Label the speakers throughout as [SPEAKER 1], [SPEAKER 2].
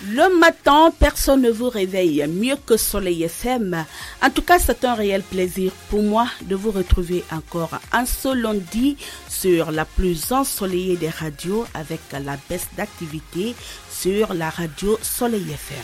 [SPEAKER 1] Le matin, personne ne vous réveille mieux que Soleil FM. En tout cas, c'est un réel plaisir pour moi de vous retrouver encore un seul lundi sur la plus ensoleillée des radios avec la baisse d'activité sur la radio Soleil FM.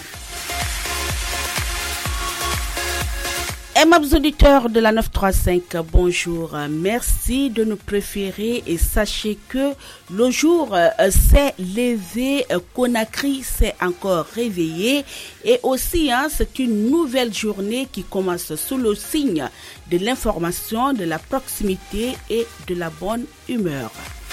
[SPEAKER 1] Aimables auditeurs de la 935, bonjour, merci de nous préférer et sachez que le jour s'est levé, Conakry s'est encore réveillé et aussi c'est une nouvelle journée qui commence sous le signe de l'information, de la proximité et de la bonne humeur.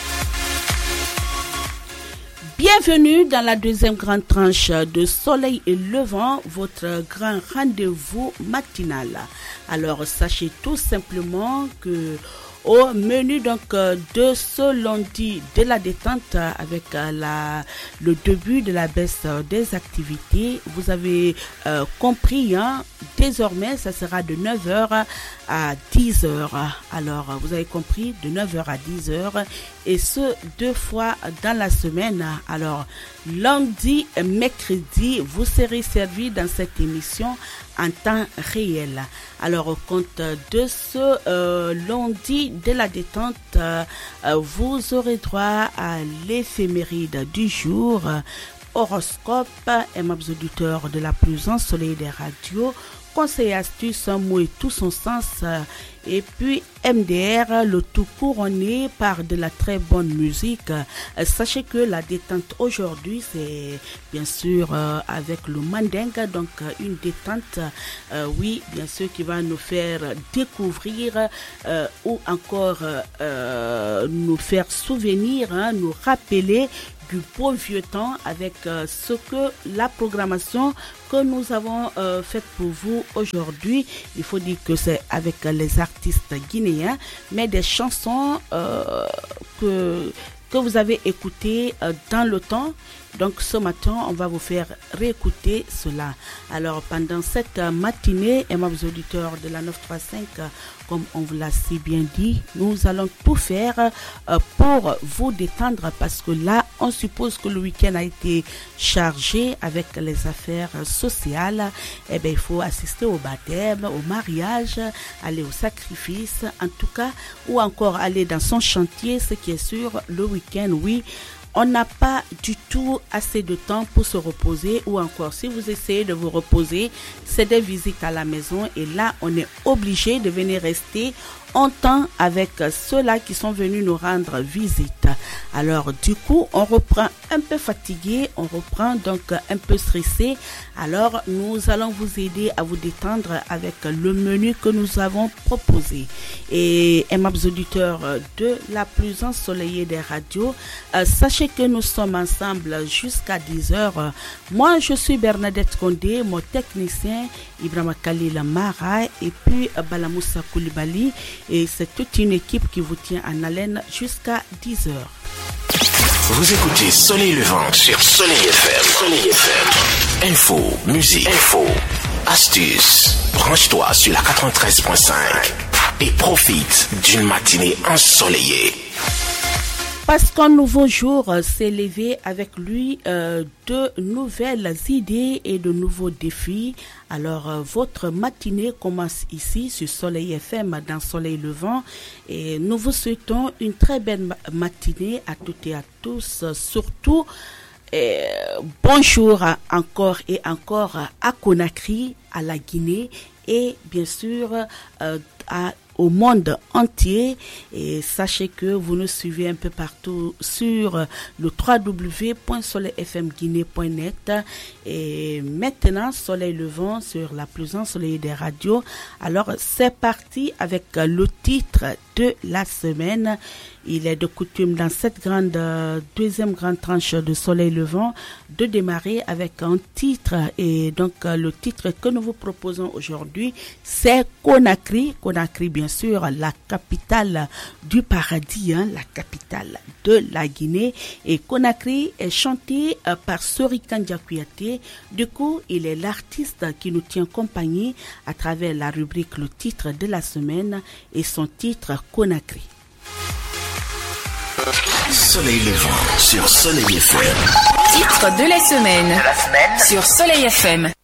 [SPEAKER 1] Bienvenue dans la deuxième grande tranche de Soleil et Levant, votre grand rendez-vous matinal. Alors, sachez tout simplement que au menu donc de ce lundi de la détente avec le début de la baisse des activités, vous avez compris, désormais ça sera de 9h à 10h. Alors vous avez compris, de 9h à 10h et ce 2 fois dans la semaine. Alors lundi et mercredi, vous serez servis dans cette émission en temps réel. Alors au compte de ce lundi de la détente, vous aurez droit à l'éphéméride du jour, horoscope, aimables auditeurs de la plus ensoleillée des radios, conseil astuces, un mot et tout son sens, et puis MDR, le tout couronné par de la très bonne musique. Sachez que la détente aujourd'hui, c'est bien sûr avec le mandingue, donc une détente, oui, bien sûr, qui va nous faire découvrir ou encore nous faire souvenir, nous rappeler du beau vieux temps avec ce que la programmation que nous avons faite pour vous aujourd'hui. Il faut dire que c'est avec les artistes guinéens, mais des chansons que vous avez écoutées dans le temps. Donc ce matin, on va vous faire réécouter cela. Alors pendant cette matinée, aimables auditeurs de la 935, comme on vous l'a si bien dit, nous allons tout faire pour vous détendre parce que là, on suppose que le week-end a été chargé avec les affaires sociales. Eh bien, il faut assister au baptême, au mariage, aller au sacrifice, en tout cas, ou encore aller dans son chantier, ce qui est sûr, le week-end, oui. On n'a pas du tout assez de temps pour se reposer ou encore si vous essayez de vous reposer, c'est des visites à la maison et là on est obligé de venir rester en temps avec ceux-là qui sont venus nous rendre visite. Alors du coup, on reprend un peu fatigué, on reprend donc un peu stressé. Alors nous allons vous aider à vous détendre avec le menu que nous avons proposé. Et aimables auditeurs de la plus ensoleillée des radios, sachez que nous sommes ensemble jusqu'à 10h. Moi, je suis Bernadette Condé, mon technicien Ibrahima Khalil Mara et puis Balamoussa Koulibaly. Et c'est toute une équipe qui vous tient en haleine jusqu'à 10h.
[SPEAKER 2] Vous écoutez Soleil Levant sur Soleil FM. Soleil FM. Info, musique, astuces. Branche-toi sur la 93.5 et profite d'une matinée ensoleillée.
[SPEAKER 1] Parce qu'un nouveau jour s'est levé avec lui de nouvelles idées et de nouveaux défis. Alors, votre matinée commence ici sur Soleil FM dans Soleil Levant. Et nous vous souhaitons une très belle matinée à toutes et à tous. Surtout, bonjour encore et encore à Conakry, à la Guinée et bien sûr au monde entier. Et sachez que vous nous suivez un peu partout sur le www.soleilfmguinée.net et maintenant Soleil Levant sur la plus ensoleillée des radios. Alors c'est parti avec le titre de la semaine. Il est de coutume dans cette deuxième grande tranche de Soleil Levant de démarrer avec un titre et donc le titre que nous vous proposons aujourd'hui c'est Conakry. Conakry bien sûr la capitale du paradis, la capitale de la Guinée et Conakry est chanté par Sorikan Diakouyaté. Du coup il est l'artiste qui nous tient compagnie à travers la rubrique le titre de la semaine et son titre Conakry.
[SPEAKER 2] Soleil Levant sur Soleil FM.
[SPEAKER 3] titre de la semaine sur Soleil FM.